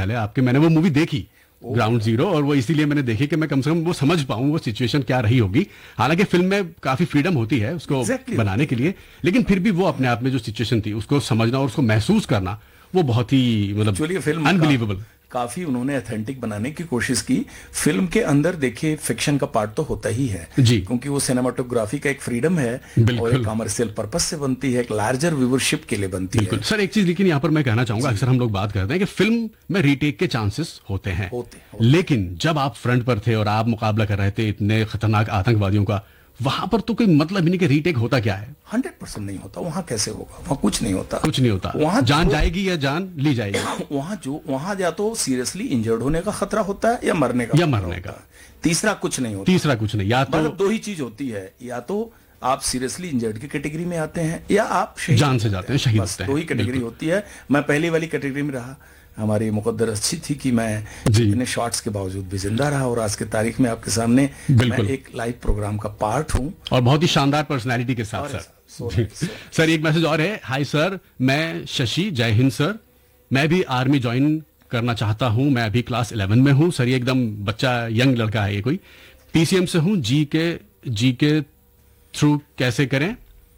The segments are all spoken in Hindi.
ख्याल है आपके, मैंने वो मूवी देखी ग्राउंड जीरो, और वो इसीलिए मैंने देखी कि मैं कम से कम वो समझ पाऊं वो सिचुएशन क्या रही होगी। हालांकि फिल्म में काफी फ्रीडम होती है उसको बनाने के लिए, लेकिन फिर भी वो अपने आप में जो सिचुएशन थी उसको समझना और उसको महसूस करना वो बहुत ही मतलब अनबिलीवेबल। काफी उन्होंने ऑथेंटिक बनाने की कोशिश की। फिल्म के अंदर देखिए फिक्शन का पार्ट तो होता ही है जी, क्योंकि वो सिनेमाटोग्राफी का एक फ्रीडम है और एक कमर्शियल पर्पस से बनती है, एक लार्जर व्यूवरशिप के लिए बनती है। सर एक चीज लेकिन यहाँ पर मैं कहना चाहूंगा, अक्सर हम लोग बात करते हैं कि फिल्म में रीटेक के चांसेस होते हैं, लेकिन जब आप फ्रंट पर थे और आप मुकाबला कर रहे थे इतने खतरनाक आतंकवादियों का, वहां पर तो कोई मतलब ही नहीं कि रीटेक होता क्या है। 100% नहीं होता। वहां कैसे होगा? वहां कुछ नहीं होता, कुछ नहीं होता। वहां जान जाएगी या जान ली जाएगी। वहां या तो सीरियसली इंजर्ड होने का खतरा होता है या मरने का तीसरा कुछ नहीं होता। तीसरा कुछ नहीं, या तो मतलब दो ही चीज होती है, या तो आप सीरियसली इंजर्ड की कैटेगरी में आते हैं या आप जान से जाते हैं, शहीद होते हैं। दो ही कैटेगरी होती है। मैं पहली वाली कैटेगरी में रहा। हमारी मुकद्दर अच्छी थी कि मैं इतने शॉट्स के बावजूद भी जिंदा रहा और आज के तारीख में आपके सामने मैं एक लाइव प्रोग्राम का पार्ट हूं और बहुत ही शानदार पर्सनैलिटी के साथ। सर सर एक मैसेज और है। हाय सर, मैं शशि, जय हिंद सर, मैं भी आर्मी ज्वाइन करना चाहता हूं, मैं अभी क्लास 11 में हूं। सर ये एकदम बच्चा यंग लड़का है, ये कोई पीसीएम से हूं। जी के थ्रू कैसे करें,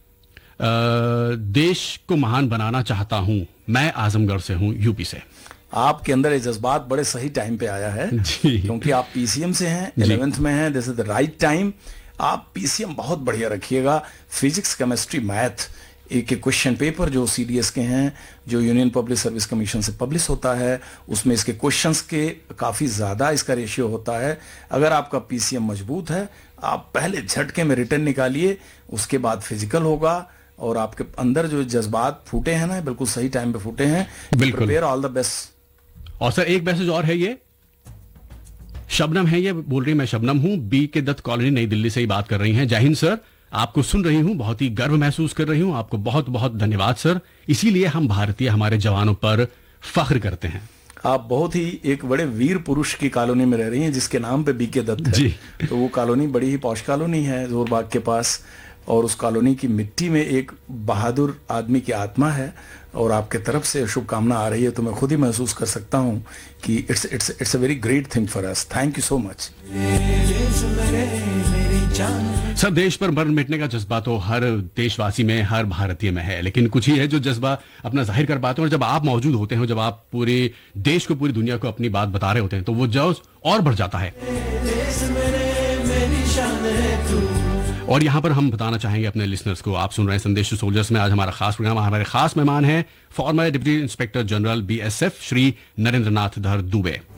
देश को महान बनाना चाहता हूं, मैं आजमगढ़ से हूं, यूपी से। आपके अंदर ये जज्बात बड़े सही टाइम पे आया है क्योंकि आप पीसीएम से हैं, 11th में हैं, this is the right time. आप पीसीएम बहुत बढ़िया रखिएगा। फिजिक्स, केमिस्ट्री, मैथ एक क्वेश्चन पेपर जो सीडीएस के हैं, जो यूनियन पब्लिक सर्विस कमीशन से पब्लिश होता है, उसमें इसके क्वेश्चंस के काफ़ी ज़्यादा इसका रेशियो होता है। अगर आपका पीसीएम मजबूत है, आप पहले झटके में रिटर्न निकालिए, उसके बाद फिजिकल होगा और आपके अंदर जो जज्बात फूटे हैं ना, बिल्कुल सही टाइम पे फूटे हैं। Prepare, all the best. और सर एक मैसेज और है, ये शबनम है, ये बोल रही मैं शबनम हूं, बी के दत्त कॉलोनी, नई दिल्ली से ही बात कर रही हैं। जय हिंद सर, आपको सुन रही हूं, बहुत ही गर्व महसूस कर रही हूं, आपको बहुत बहुत धन्यवाद सर। इसीलिए हम भारतीय हमारे जवानों पर फख्र करते हैं। आप बहुत ही एक बड़े वीर पुरुष की कॉलोनी में रह रही हैं जिसके नाम पे बीके दत्त है जी। तो वो कॉलोनी बड़ी ही पौष कॉलोनी है जोरबाग के पास, और उस कॉलोनी की मिट्टी में एक बहादुर आदमी की आत्मा है और आपके तरफ से शुभकामना आ रही है, तो मैं खुद ही महसूस कर सकता हूं कि it's a very great thing for us. Thank you so much. Sir देश पर मरण मिटने का जज्बा तो हर देशवासी में, हर भारतीय में है, लेकिन कुछ ही है जो जज्बा अपना जाहिर कर पाते हैं, और जब आप मौजूद होते हैं, जब आप पूरे देश को, पूरी दुनिया को अपनी बात बता रहे होते हैं, तो वो जोश और बढ़ जाता है। और यहां पर हम बताना चाहेंगे अपने लिसनर्स को, आप सुन रहे हैं संदेश टू सोल्जर्स में। आज हमारा खास प्रोग्राम, हमारे खास मेहमान हैं farmer deputy inspector general BSF Shri Narendra नाथ धर दुबे।